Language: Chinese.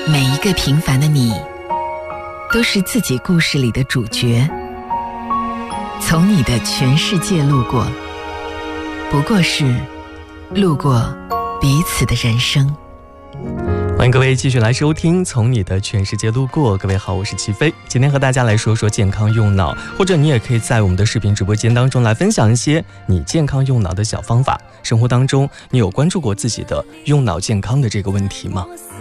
每一个平凡的你，都是自己故事里的主角。从你的全世界路过，不过是路过彼此的人生。 欢迎各位继续来收听从你的全世界路过。各位好，我是齐飞，今天和大家来说说健康用脑，或者你也可以在我们的视频直播间当中来分享一些你健康用脑的小方法。生活当中你有关注过自己的用脑健康的这个问题吗？